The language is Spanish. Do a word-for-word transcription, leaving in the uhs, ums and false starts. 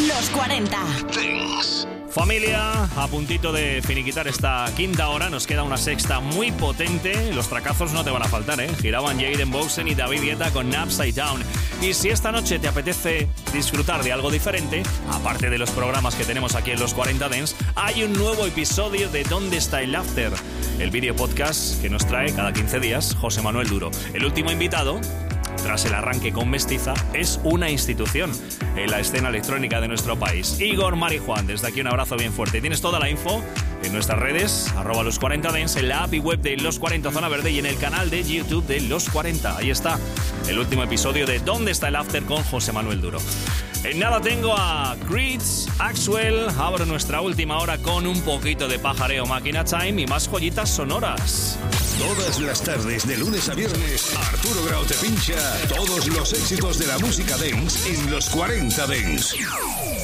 Los cuarenta. Dance. Familia, a puntito de finiquitar esta quinta hora, nos queda una sexta muy potente. Los tracazos no te van a faltar, ¿eh? Giraban Jaden Boxen y David Guetta con Upside Down. Y si esta noche te apetece disfrutar de algo diferente, aparte de los programas que tenemos aquí en Los cuarenta Dance, hay un nuevo episodio de ¿Dónde está el After? El video podcast que nos trae cada quince días José Manuel Duro. El último invitado, tras el arranque con Mestiza, es una institución en la escena electrónica de nuestro país. Igor Marijuán, desde aquí un abrazo bien fuerte. Tienes toda la info en nuestras redes, arroba Los cuarenta Dance, en la app y web de Los cuarenta Zona Verde y en el canal de YouTube de Los cuarenta. Ahí está el último episodio de ¿Dónde está el After? Con José Manuel Duro. En nada tengo a Creeds, Axwell. Abro nuestra última hora con un poquito de pajareo Máquina Time y más joyitas sonoras. Todas las tardes, de lunes a viernes, Arturo Grau te pincha todos los éxitos de la música dance en Los cuarenta Dance.